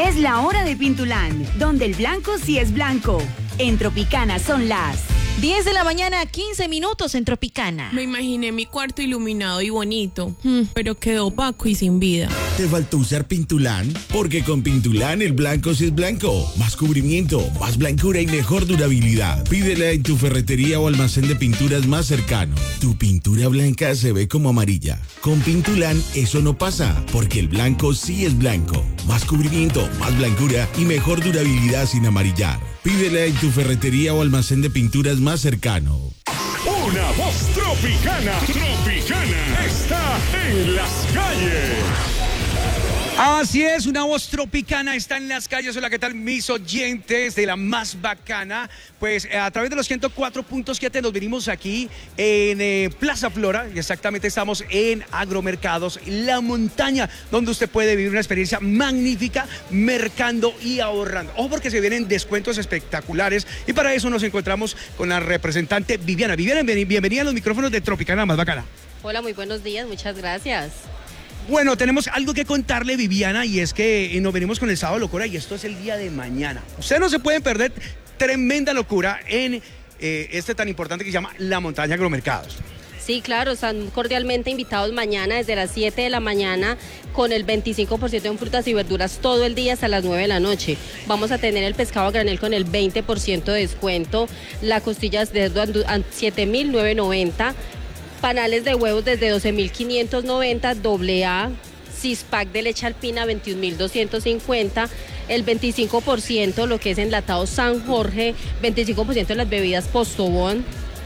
Es la hora de Pintulán, donde el blanco sí es blanco. En Tropicana son las 10 de la mañana, 15 minutos en Tropicana. Me imaginé mi cuarto iluminado y bonito, pero quedó opaco y sin vida. ¿Te faltó usar Pintulán? Porque con Pintulán el blanco sí es blanco. Más cubrimiento, más blancura y mejor durabilidad. Pídela en tu ferretería o almacén de pinturas más cercano. Tu pintura blanca se ve como amarilla. Con Pintulán eso no pasa, porque el blanco sí es blanco. Más cubrimiento, más blancura y mejor durabilidad sin amarillar. Pídela en tu ferretería o almacén de pinturas más cercano. Una voz tropicana. Tropicana está en las calles. Así es, una voz tropicana está en las calles. Hola, ¿qué tal mis oyentes de la más bacana? Pues a través de los 104.7 nos venimos aquí en Plaza Flora. Exactamente, estamos en Agromercados, La Montaña, donde usted puede vivir una experiencia magnífica, mercando y ahorrando. Ojo, porque se vienen descuentos espectaculares y para eso nos encontramos con la representante Viviana. Viviana, bienvenida a los micrófonos de Tropicana, la más bacana. Hola, muy buenos días, muchas gracias. Bueno, tenemos algo que contarle, Viviana, y es que nos venimos con el Sábado Locura y esto es el día de mañana. Ustedes no se pueden perder tremenda locura en este tan importante que se llama La Montaña Agromercados. Sí, claro, están cordialmente invitados mañana desde las 7 de la mañana con el 25% en frutas y verduras todo el día hasta las 9 de la noche. Vamos a tener el pescado a granel con el 20% de descuento, la costilla de cerdo a 7.990. Panales de huevos desde 12.590, AA, Cispac de leche alpina 21.250, el 25% lo que es enlatado San Jorge, 25% de las bebidas Postobón,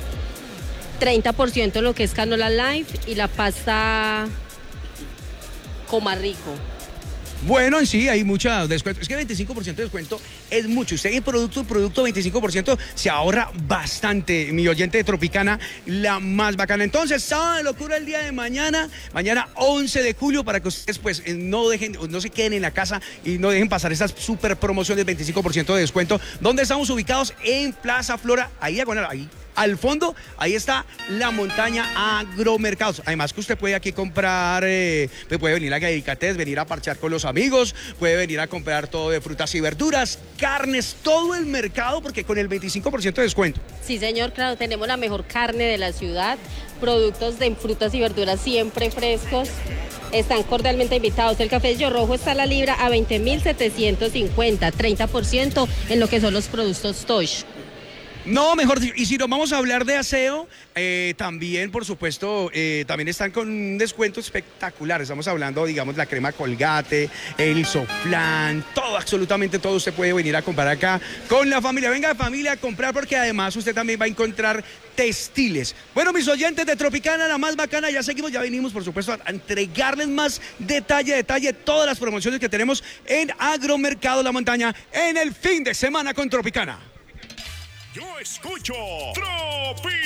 30% lo que es canola life y la pasta Comarrico. Bueno, en sí, hay mucha descuento. Es que 25% de descuento es mucho. Usted en producto 25% se ahorra bastante. Mi oyente de Tropicana, la más bacana. Entonces, Sábado de Locura el día de mañana 11 de julio, para que ustedes pues no se queden en la casa y no dejen pasar estas super promociones, 25% de descuento. ¿Dónde estamos ubicados? En Plaza Flora, ahí al fondo, ahí está La Montaña Agromercados. Además que usted puede aquí comprar, puede venir a Gadicates, venir a parchar con los amigos, puede venir a comprar todo de frutas y verduras, carnes, todo el mercado, porque con el 25% de descuento. Sí, señor, claro, tenemos la mejor carne de la ciudad, productos de frutas y verduras siempre frescos. Están cordialmente invitados. El café Yo Rojo está a la libra a 20.750, 30% en lo que son los productos Tosh. No, mejor dicho, y si nos vamos a hablar de aseo, también, por supuesto, también están con un descuento espectacular. Estamos hablando, digamos, la crema Colgate, el Soflán, todo, absolutamente todo usted puede venir a comprar acá con la familia. Venga, familia, a comprar, porque además usted también va a encontrar textiles. Bueno, mis oyentes de Tropicana, la más bacana, ya seguimos, ya venimos, por supuesto, a entregarles más detalle, todas las promociones que tenemos en Agromercado La Montaña en el fin de semana con Tropicana. Yo escucho Tropi.